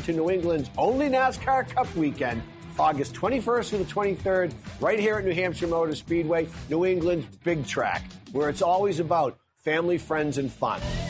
to New England's only NASCAR Cup weekend, August 21st through the 23rd, right here at New Hampshire Motor Speedway, New England's big track, where it's always about family, friends, and fun.